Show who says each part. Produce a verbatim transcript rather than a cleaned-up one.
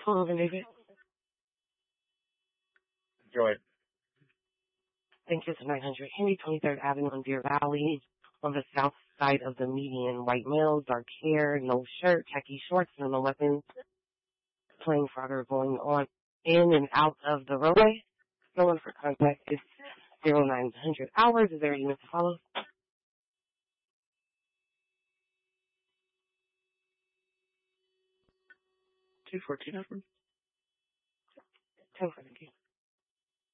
Speaker 1: Hello, David.
Speaker 2: Joy.
Speaker 1: Thank you to nine hundred Henry, twenty-third Avenue in Deer Valley, on the south side of the median. White male, dark hair, no shirt, khaki shorts, and no weapons. Playing Frogger going on in and out of the roadway. No one for contact is zero nine hundred hours. Is there a unit to follow?
Speaker 2: two fourteen, over.
Speaker 1: ten for thank you.